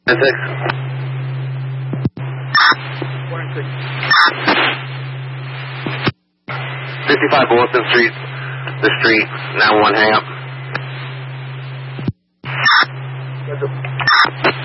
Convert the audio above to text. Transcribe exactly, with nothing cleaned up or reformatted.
six. fifty-five Wilson Street, the street, nine one hang up.